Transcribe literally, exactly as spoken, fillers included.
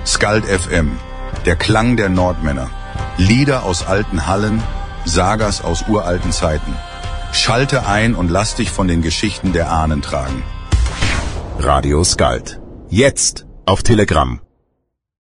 Skald F M, der Klang der Nordmänner. Lieder aus alten Hallen, Sagas aus uralten Zeiten. Schalte ein und lass dich von den Geschichten der Ahnen tragen. Radio Skald. Jetzt auf Telegram.